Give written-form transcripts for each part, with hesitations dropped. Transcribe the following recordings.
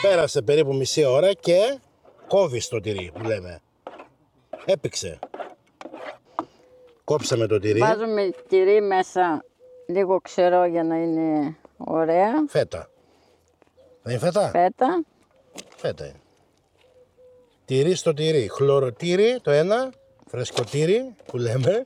Πέρασε περίπου μισή ώρα και κόβεις το τυρί που λέμε. Έπηξε. Κόψαμε το τυρί. Βάζουμε τυρί μέσα, λίγο ξερό για να είναι ωραία. Φέτα. Δεν είναι φέτα? Φέτα. Φέτα είναι. Τυρί στο τυρί. Χλωροτήρι το ένα, φρεσκοτήρι που λέμε.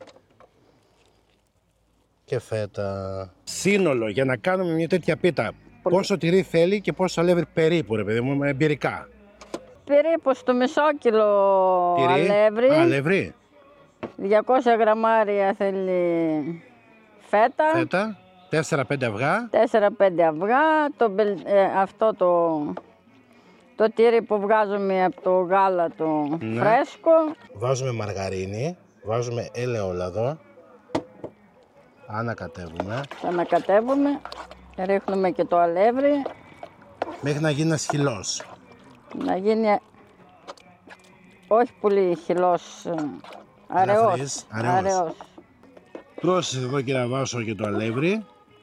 Και φέτα. Σύνολο για να κάνουμε μια τέτοια πίτα. Πόσο τυρί θέλει και πόσο αλεύρι περίπου, ρε παιδί μου, εμπειρικά. Περίπου στο μισό κιλό αλεύρι. Αλεύρι. 200 γραμμάρια θέλει φέτα. Φέτα. 4-5 αυγά. 4-5 αυγά. Αυτό το τύρι που βγάζουμε από το γάλα το φρέσκο. Βάζουμε μαργαρίνη. Βάζουμε ελαιόλαδο. Ανακατεύουμε. Ανακατεύουμε. Ρίχνουμε και το αλεύρι. Μέχρι να γίνει ένας χυλός. Να γίνει όχι πολύ χυλός. Αραιός. Πρόσεχε εδώ και να βάσω και το αλεύρι.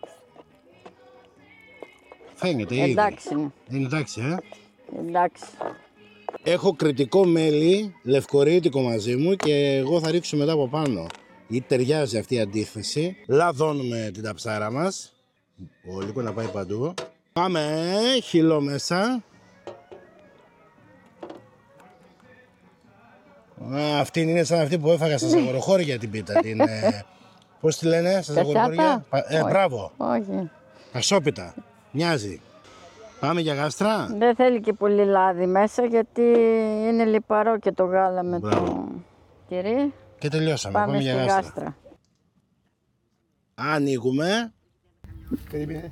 Φαίνεται ήδη. Εντάξει. Είναι εντάξει, Εντάξει. Έχω κριτικό μέλι, λευκορύτικο μαζί μου και εγώ θα ρίξω μετά από πάνω. Γιατί ταιριάζει αυτή η αντίθεση. Λαδώνουμε την ταψάρα μας. Ο λίγο να πάει παντού. Πάμε, χυλό μέσα. Αυτή είναι σαν αυτή που έφαγα στα Ζαγοροχώρια την πίτα. Πώς τη λένε στα Ζαγοροχώρια? Μπράβο. Όχι. Ασόπιτα. Μοιάζει. Πάμε για γάστρα. Δεν θέλει και πολύ λάδι μέσα γιατί είναι λιπαρό και το γάλα με το τυρί. Και τελειώσαμε. Πάμε για γάστρα. Ανοίγουμε. Περίμενε.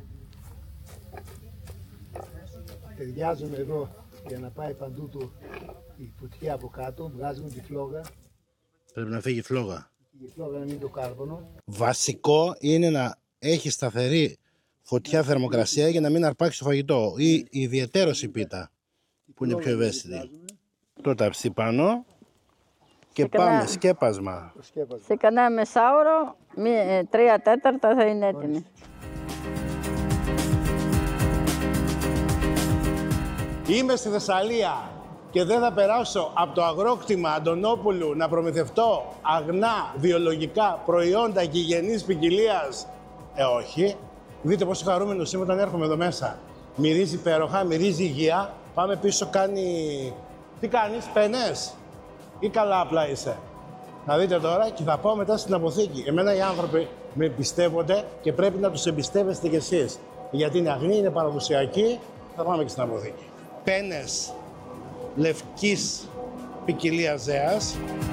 Ταιριάζουμε εδώ για να πάει παντού η φωτιά από κάτω. Βγάζουμε τη φλόγα. Πρέπει να φύγει η φλόγα. Η φλόγα να μην το κάρβονο. Βασικό είναι να έχει σταθερή φωτιά, θερμοκρασία για να μην αρπάξει το φαγητό. Ή ιδιαιτέρως η πίτα που είναι πιο ευαίσθητη. Το ταψί πάνω. Και πάμε, σκέπασμα. Σε κανένα μεσάωρο, 3/4 θα είναι έτοιμη. Είμαι στη Θεσσαλία και δεν θα περάσω από το αγρόκτημα Αντωνόπουλου να προμηθευτώ αγνά βιολογικά προϊόντα γηγενής ποικιλίας. Όχι. Δείτε πόσο χαρούμενος είμαι όταν έρχομαι εδώ μέσα. Μυρίζει υπέροχα, μυρίζει υγεία. Πάμε πίσω, κάνει... Τι κάνεις, πένες ή καλά απλά είσαι? Να δείτε τώρα και θα πάω μετά στην αποθήκη. Εμένα οι άνθρωποι με εμπιστεύονται και πρέπει να τους εμπιστεύεστε κι εσείς. Γιατί είναι αγνή, είναι παραδοσιακή, θα πάμε και στην αποθήκη. Πένες λευκής ποικιλίας ζέας.